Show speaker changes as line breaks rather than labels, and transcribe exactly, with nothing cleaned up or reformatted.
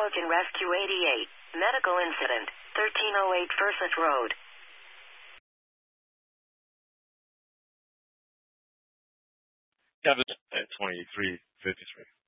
Pelican Rescue eighty-eight. Medical incident. thirteen oh eight First Road.
Kevin at twenty-three fifty-three.